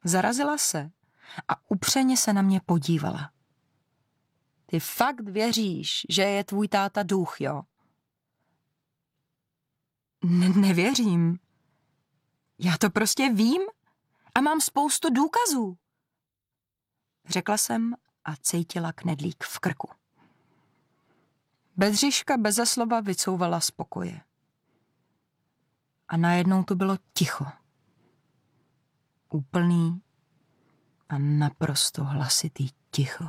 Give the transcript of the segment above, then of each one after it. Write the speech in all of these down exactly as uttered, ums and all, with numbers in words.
Zarazila se a upřeně se na mě podívala. Ty fakt věříš, že je tvůj táta duch, jo? Ne- nevěřím. Já to prostě vím a mám spoustu důkazů. Řekla jsem a cítila knedlík v krku. Bedřiška beze slova vycouvala z pokoje. A najednou tu bylo ticho. Úplný a naprosto hlasitý ticho.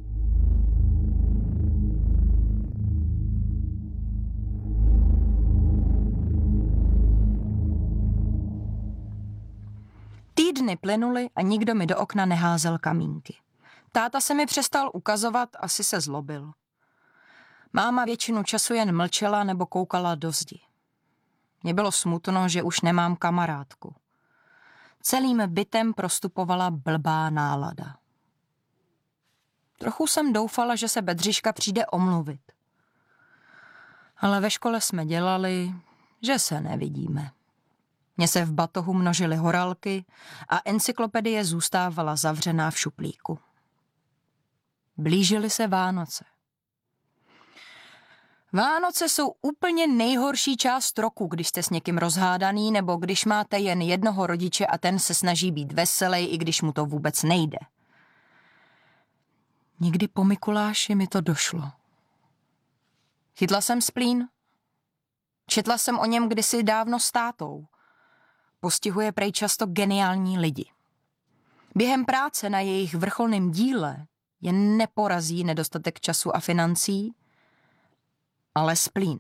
Týdny plynuly a nikdo mi do okna neházel kamínky. Táta se mi přestal ukazovat, asi se zlobil. Máma většinu času jen mlčela nebo koukala do zdi. Mně bylo smutno, že už nemám kamarádku. Celým bytem prostupovala blbá nálada. Trochu jsem doufala, že se Bedřiška přijde omluvit. Ale ve škole jsme dělali, že se nevidíme. Mně se v batohu množily horálky a encyklopedie zůstávala zavřená v šuplíku. Blížily se Vánoce. Vánoce jsou úplně nejhorší část roku, když jste s někým rozhádaný nebo když máte jen jednoho rodiče a ten se snaží být veselý, i když mu to vůbec nejde. Někdy po Mikuláši mi to došlo. Chytla jsem splín. Četla jsem o něm kdysi dávno s tátou. Postihuje prej často geniální lidi. Během práce na jejich vrcholném díle je neporazí nedostatek času a financí, ale splín.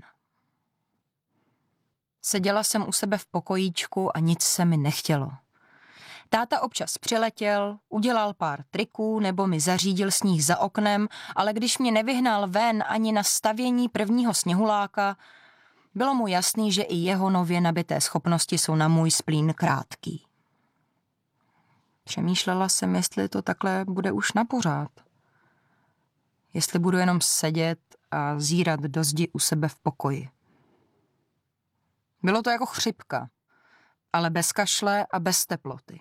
Seděla jsem u sebe v pokojíčku a nic se mi nechtělo. Táta občas přiletěl, udělal pár triků nebo mi zařídil sníh za oknem, ale když mě nevyhnal ven ani na stavění prvního sněhuláka, bylo mu jasný, že i jeho nově nabité schopnosti jsou na můj splín krátký. Přemýšlela jsem, jestli to takhle bude už na pořád. Jestli budu jenom sedět a zírat do zdi u sebe v pokoji. Bylo to jako chřipka, ale bez kašle a bez teploty.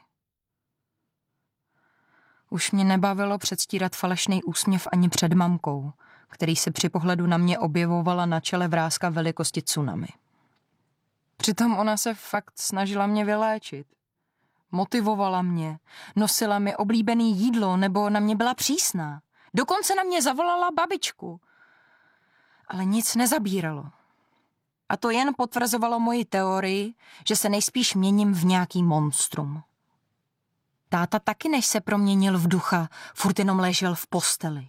Už mě nebavilo předstírat falešný úsměv ani před mamkou, který se při pohledu na mě objevovala na čele vrázka velikosti tsunami. Přitom ona se fakt snažila mě vyléčit. Motivovala mě, nosila mi oblíbený jídlo nebo na mě byla přísná. Dokonce na mě zavolala babičku. Ale nic nezabíralo. A to jen potvrzovalo moji teorii, že se nejspíš měním v nějaký monstrum. Táta taky, než se proměnil v ducha, furt jenom ležel v posteli.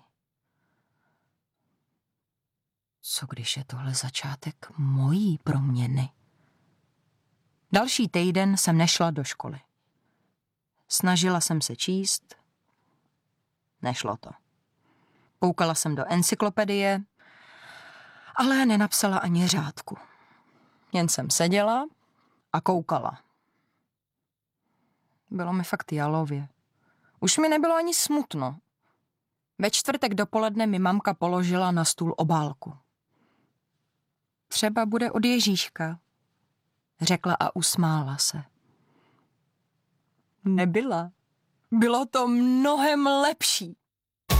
Co když je tohle začátek mojí proměny? Další týden jsem nešla do školy. Snažila jsem se číst. Nešlo to. Koukala jsem do encyklopedie, ale nenapsala ani řádku. Jen jsem seděla a koukala. Bylo mi fakt jalově. Už mi nebylo ani smutno. Ve čtvrtek dopoledne mi mamka položila na stůl obálku. Třeba bude od Ježíška, řekla a usmála se. Nebyla. Bylo to mnohem lepší.